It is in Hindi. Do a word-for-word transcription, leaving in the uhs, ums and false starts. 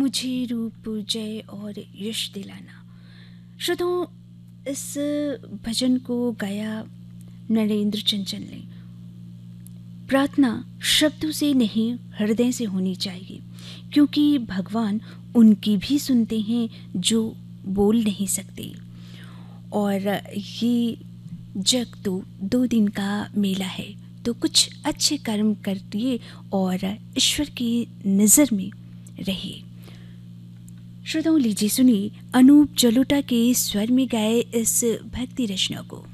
मुझे रूप जय और यश दिलाना। श्रोताओं, इस भजन को गाया नरेंद्र चंचल ने। प्रार्थना शब्दों से नहीं हृदय से होनी चाहिए, क्योंकि भगवान उनकी भी सुनते हैं जो बोल नहीं सकते। और ये जग तो दो दिन का मेला है, तो कुछ अच्छे कर्म करिए और ईश्वर की नज़र में रहिए। श्रोताओं, लीजिए सुनिए अनूप जलोटा के स्वर में गाए इस भक्ति रचना को।